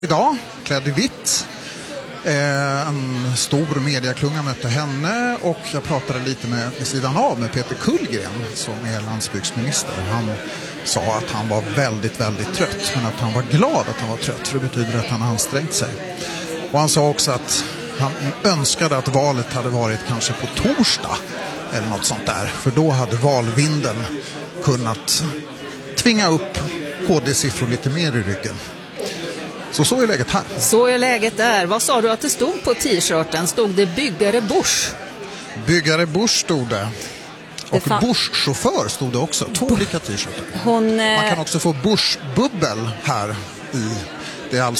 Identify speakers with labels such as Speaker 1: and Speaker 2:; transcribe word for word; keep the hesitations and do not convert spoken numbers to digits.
Speaker 1: Idag, klädd i vitt. Eh, en stor mediaklunga mötte henne och jag pratade lite med, vid sidan av med Peter Kullgren som är landsbygdsminister. Han sa att han var väldigt, väldigt trött, men att han var glad att han var trött, för det betyder att han har ansträngt sig. Och han sa också att han önskade att valet hade varit kanske på torsdag eller något sånt där, för då hade valvinden kunnat tvinga upp K D-siffror lite mer i ryggen. Så så är läget här.
Speaker 2: Så är läget där. Vad sa du att det stod på t-shirten? Stod det byggare Busch?
Speaker 1: Byggare Busch stod det. Och
Speaker 2: fan...
Speaker 1: Busch-chaufför stod det också. Två olika t-shirtar.
Speaker 2: Hon,
Speaker 1: Man kan också få Busch-bubbel här i. Det är alltså